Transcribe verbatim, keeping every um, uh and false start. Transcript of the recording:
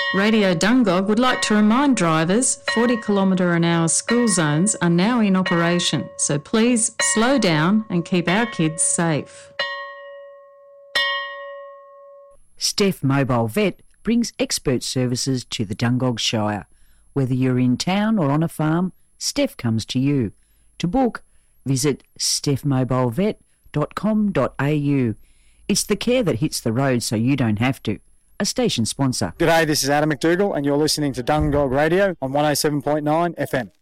Radio Dungog would like to remind drivers forty kilometre an hour school zones are now in operation, so please slow down and keep our kids safe. Steph Mobile Vet brings expert services to the Dungog Shire. Whether you're in town or on a farm, Steph comes to you. To book, visit steph mobile vet dot com dot a u. It's the care that hits the road so you don't have to. A station sponsor. G'day, this is Adam McDougall and you're listening to Dungog Radio on one oh seven point nine F M.